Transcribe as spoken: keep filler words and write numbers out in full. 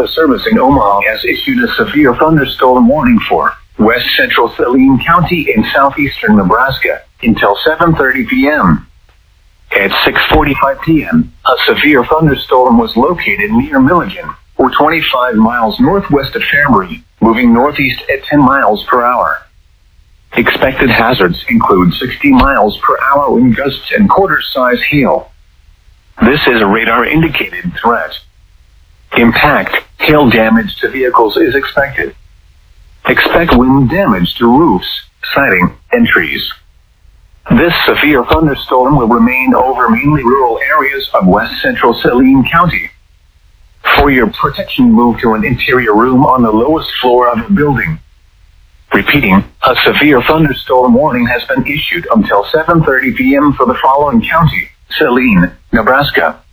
Weather Service in Omaha has issued a severe thunderstorm warning for west central Saline County in southeastern Nebraska until seven thirty p.m. At six forty-five p.m., a severe thunderstorm was located near Milligan, or twenty-five miles northwest of Fambry, moving northeast at ten miles per hour. Expected hazards include sixty miles per hour wind gusts and quarter-size hail. This is a radar-indicated threat. Impact, hail damage to vehicles is expected. Expect wind damage to roofs, siding, and trees. This severe thunderstorm will remain over mainly rural areas of west central Saline County. For your protection, move to an interior room on the lowest floor of the building. Repeating, a severe thunderstorm warning has been issued until seven thirty p.m. for the following county: Saline, Nebraska,